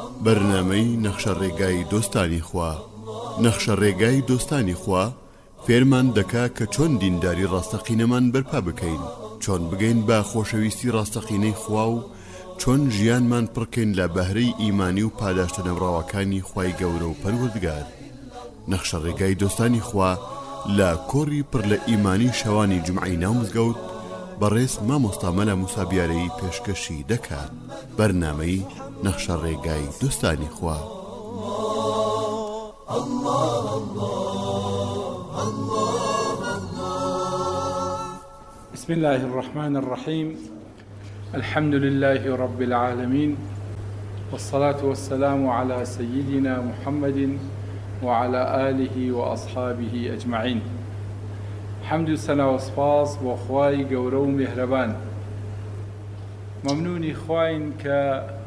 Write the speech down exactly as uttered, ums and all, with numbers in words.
بەرنامەی نەخشە ڕێگای دۆستانی خوا. نەخشە ڕێگای دۆستانی خوا فێرمان دەکا کە چۆن دینداری ڕاستەقینەمان بەرپا بکەین، چۆن بگەین بە خۆشەویستی ڕاستەقینەی خوا و چۆن ژیانمان پڕکەین لە بەهرەی ئیمانی و پاداشتە نەبڕاوەکانی خوای گەورە و پەروەردگار. نەخشە ڕێگای دۆستانی خوا لە کۆڕی پڕ لە ئیمانی شەوانی جومعەی ناو مزگەوت بەڕێز مامۆستا مەلا موسا بیارەی پێشکەشی دەکات. بەرنامەی نەخشە ڕێگای دۆستانی خوا. بسم الله الرحمن الرحيم. الحمد لله رب العالمين، والصلاة والسلام على سيدنا محمد وعلى آله وأصحابه أجمعين. حمد سنة وسپاس بۆ خوای گەورە و میهرەبان. مەمنونی خواین کە